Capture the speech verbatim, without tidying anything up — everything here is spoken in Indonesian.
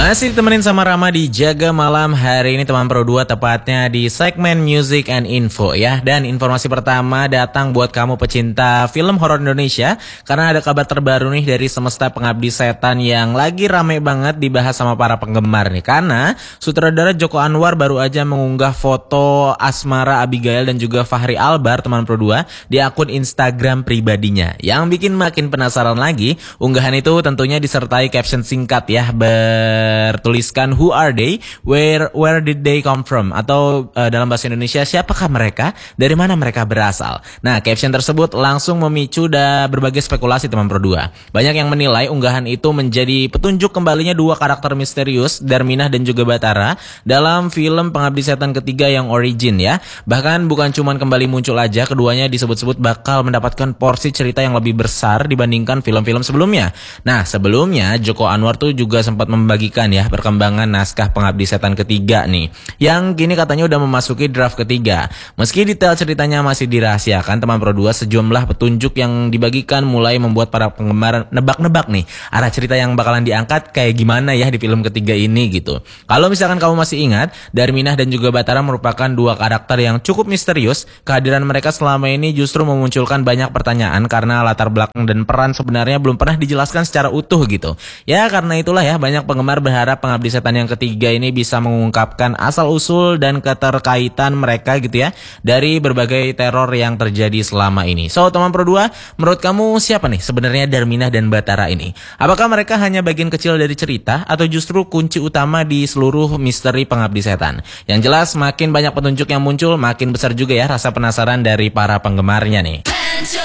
Masih ditemenin sama Rama di Jaga Malam hari ini teman Pro dua, tepatnya di segmen Music and Info ya. Dan informasi pertama datang buat kamu pecinta film horor Indonesia, karena ada kabar terbaru nih dari Semesta Pengabdi Setan yang lagi rame banget dibahas sama para penggemar nih. Karena sutradara Joko Anwar baru aja mengunggah foto Asmara Abigail dan juga Fachri Albar teman Pro dua di akun Instagram pribadinya. Yang bikin makin penasaran lagi, unggahan itu tentunya disertai caption singkat ya, bertuliskan who are they, where where did they come from, atau uh, dalam bahasa Indonesia siapakah mereka, dari mana mereka berasal. Nah, caption tersebut langsung memicu da berbagai spekulasi teman Pro dua. Banyak yang menilai unggahan itu menjadi petunjuk kembalinya dua karakter misterius, Darminah dan juga Batara, dalam film Pengabdi Setan ketiga yang origin ya. Bahkan bukan cuman kembali muncul aja, keduanya disebut-sebut bakal mendapatkan porsi cerita yang lebih besar dibandingkan film-film sebelumnya. Nah, sebelumnya Joko Anwar tuh juga sempat membagi ya perkembangan naskah Pengabdi Setan ketiga nih, yang kini katanya udah memasuki draft ketiga. Meski detail ceritanya masih dirahasiakan teman Pro dua, sejumlah petunjuk yang dibagikan mulai membuat para penggemar nebak-nebak nih arah cerita yang bakalan diangkat kayak gimana ya di film ketiga ini gitu. Kalau misalkan kamu masih ingat, Darminah dan juga Batara merupakan dua karakter yang cukup misterius. Kehadiran mereka selama ini justru memunculkan banyak pertanyaan karena latar belakang dan peran sebenarnya belum pernah dijelaskan secara utuh gitu. Ya karena itulah ya, banyak penggemar berharap Pengabdi Setan yang ketiga ini bisa mengungkapkan asal-usul dan keterkaitan mereka gitu ya dari berbagai teror yang terjadi selama ini. So teman Pro dua, menurut kamu siapa nih sebenarnya Darminah dan Batara ini? Apakah mereka hanya bagian kecil dari cerita atau justru kunci utama di seluruh misteri Pengabdi Setan? Yang jelas makin banyak petunjuk yang muncul, makin besar juga ya rasa penasaran dari para penggemarnya nih.